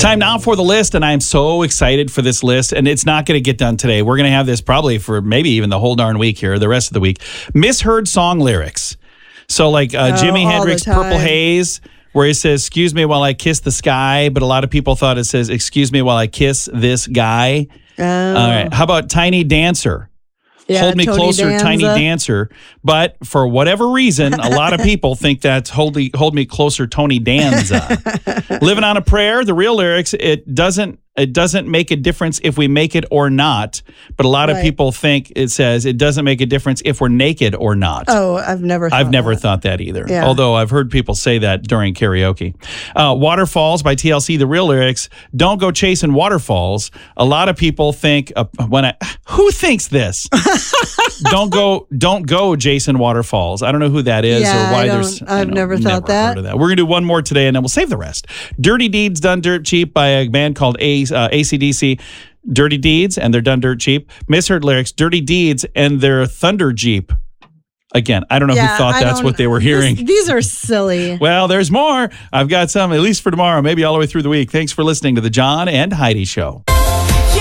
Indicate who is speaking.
Speaker 1: Time now for the list, and I'm so excited for this list, and it's not going to get done today. We're going to have this probably for maybe even the whole darn week here, the rest of the week. Misheard song lyrics. So like Jimi Hendrix, Purple Haze, where he says, excuse me while I kiss the sky, but a lot of people thought it says, excuse me while I kiss this guy. All right. How about Tiny Dancer?
Speaker 2: Yeah,
Speaker 1: Hold me
Speaker 2: Tony
Speaker 1: closer,
Speaker 2: Danza.
Speaker 1: Tiny Dancer. But for whatever reason, a lot of people think that's Hold Me Closer, Tony Danza. Living on a Prayer, the real lyrics, it doesn't make a difference if we make it or not. But a lot of people think it says it doesn't make a difference if we're naked or not.
Speaker 2: Oh, I've never
Speaker 1: thought that either.
Speaker 2: Yeah.
Speaker 1: Although I've heard people say that during karaoke. Waterfalls by TLC, the real lyrics, don't go chasing waterfalls. A lot of people think, who thinks this? Don't go Jason Waterfalls. I don't know who that is or why
Speaker 2: I've never thought that.
Speaker 1: Heard of that. We're going to do one more today and then we'll save the rest. Dirty Deeds Done Dirt Cheap by a band called AC/DC. Dirty Deeds and they're done dirt cheap. Misheard lyrics, Dirty Deeds and their Thunder Jeep. Again, I don't know who thought that's what they were hearing.
Speaker 2: These are silly.
Speaker 1: Well, there's more. I've got some, at least for tomorrow, maybe all the way through the week. Thanks for listening to the John and Heidi Show.